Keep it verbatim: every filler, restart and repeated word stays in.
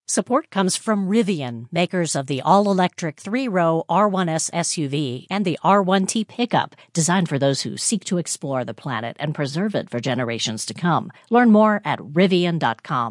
Support comes from Rivian, makers of the all-electric three-row R one S S U V and the R one T pickup, designed for those who seek to explore the planet and preserve it for generations to come. Learn more at rivian dot com.